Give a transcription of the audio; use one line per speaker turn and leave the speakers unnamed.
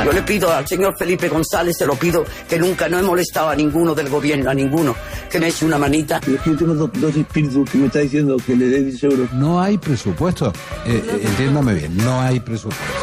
Yo le pido al señor Felipe González, se lo pido, que nunca no he molestado a ninguno del gobierno, a ninguno, que me eche una manita.
Es que yo tengo dos espíritus que me está diciendo que le dé 10 euros.
No hay presupuesto. Entiéndame bien, no hay presupuesto.